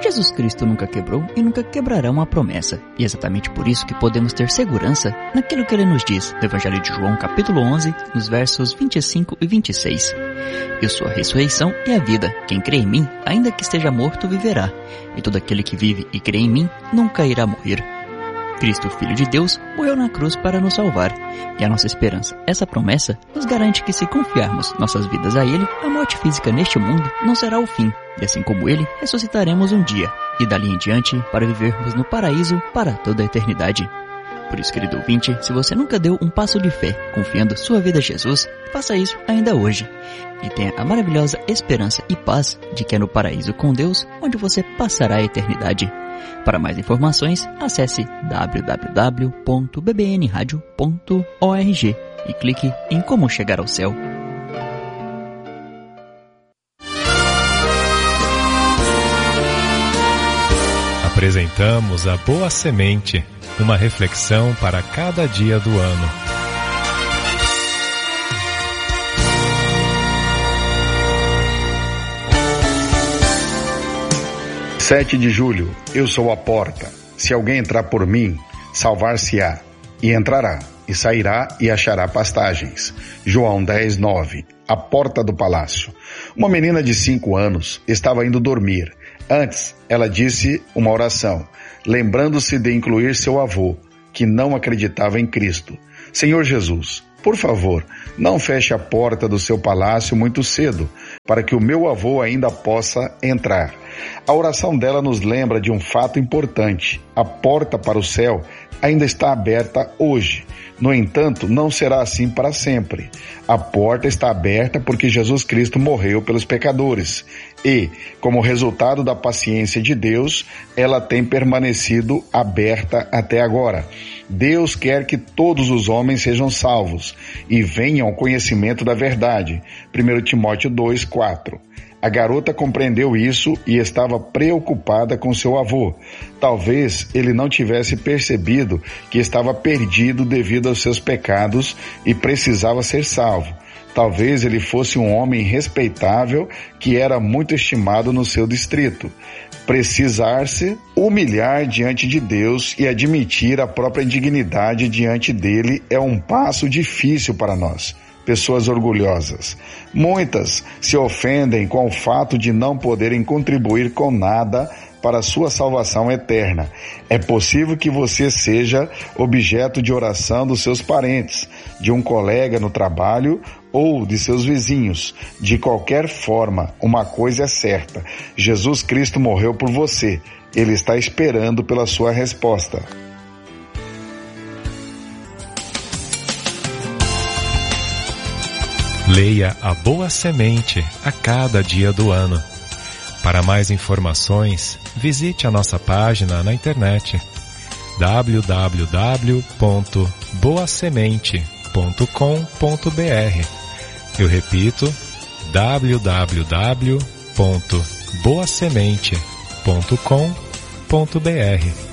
Jesus Cristo nunca quebrou e nunca quebrará uma promessa. E é exatamente por isso que podemos ter segurança naquilo que Ele nos diz no Evangelho de João, capítulo 11, nos versos 25 e 26. Eu sou a ressurreição e a vida. Quem crê em mim, ainda que esteja morto, viverá. E todo aquele que vive e crê em mim, nunca irá morrer. Cristo, Filho de Deus, morreu na cruz para nos salvar. E a nossa esperança, essa promessa, nos garante que se confiarmos nossas vidas a Ele, a morte física neste mundo não será o fim. E assim como Ele, ressuscitaremos um dia. E dali em diante, para vivermos no paraíso para toda a eternidade. Por isso, querido ouvinte, se você nunca deu um passo de fé, confiando sua vida a Jesus, faça isso ainda hoje. E tenha a maravilhosa esperança e paz de que é no paraíso com Deus onde você passará a eternidade. Para mais informações, acesse www.bbnradio.org e clique em Como Chegar ao Céu. Apresentamos a Boa Semente, uma reflexão para cada dia do ano. (7 de julho), eu sou a porta. Se alguém entrar por mim, salvar-se-á. E entrará, e sairá, e achará pastagens. João 10:9. A porta do palácio. Uma menina de 5 anos estava indo dormir. Antes, ela disse uma oração, lembrando-se de incluir seu avô, que não acreditava em Cristo. Senhor Jesus, por favor, não feche a porta do seu palácio muito cedo, para que o meu avô ainda possa entrar. A oração dela nos lembra de um fato importante. A porta para o céu ainda está aberta hoje. No entanto, não será assim para sempre. A porta está aberta porque Jesus Cristo morreu pelos pecadores. E, como resultado da paciência de Deus, ela tem permanecido aberta até agora. Deus quer que todos os homens sejam salvos e venham ao conhecimento da verdade. 1 Timóteo 2:4. A garota compreendeu isso e estava preocupada com seu avô. Talvez ele não tivesse percebido que estava perdido devido aos seus pecados e precisava ser salvo. Talvez ele fosse um homem respeitável que era muito estimado no seu distrito. Precisar-se humilhar diante de Deus e admitir a própria indignidade diante dele é um passo difícil para nós. Pessoas orgulhosas. Muitas se ofendem com o fato de não poderem contribuir com nada para a sua salvação eterna. É possível que você seja objeto de oração dos seus parentes, de um colega no trabalho ou de seus vizinhos. De qualquer forma, uma coisa é certa: Jesus Cristo morreu por você. Ele está esperando pela sua resposta. Leia a Boa Semente a cada dia do ano. Para mais informações, visite a nossa página na internet www.boasemente.com.br. Eu repito, www.boasemente.com.br.